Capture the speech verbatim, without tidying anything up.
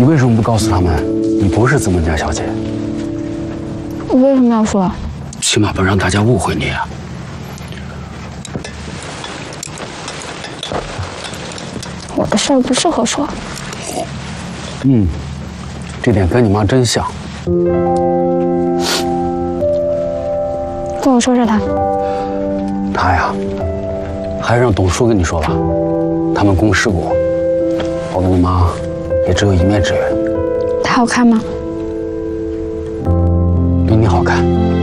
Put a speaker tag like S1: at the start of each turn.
S1: 你为什么不告诉他们，你不是资本家小姐？
S2: 我为什么要说？
S1: 起码不让大家误会你啊。
S2: 我的事儿不适合说。
S1: 嗯，这点跟你妈真像。
S2: 跟我说说他。
S1: 他呀，还是让董叔跟你说吧。他们公事过，我跟你妈也只有一面之缘。
S2: 他好看吗？
S1: 比你好看。